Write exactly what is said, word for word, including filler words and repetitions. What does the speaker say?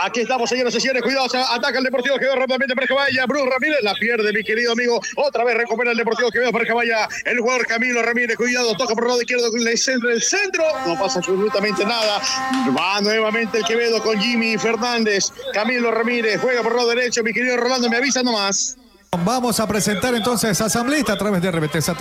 Aquí estamos, señores y señores, cuidados, ataca el Deportivo Quevedo rápidamente para Caballa, Bruce Ramírez, la pierde mi querido amigo, otra vez recupera el Deportivo Quevedo para Caballa, el jugador Camilo Ramírez, cuidado, toca por el lado izquierdo, el centro, el centro, no pasa absolutamente nada, va nuevamente el Quevedo con Jimmy Fernández, Camilo Ramírez, juega por el lado derecho, mi querido Rolando, me avisa nomás. Vamos a presentar entonces a asambleísta a través de R B T S A T.